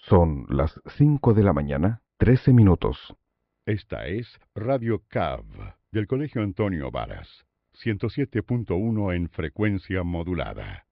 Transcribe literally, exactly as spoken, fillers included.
Son las cinco de la mañana, trece minutos. Esta es Radio C A V del Colegio Antonio Varas, ciento siete punto uno en frecuencia modulada.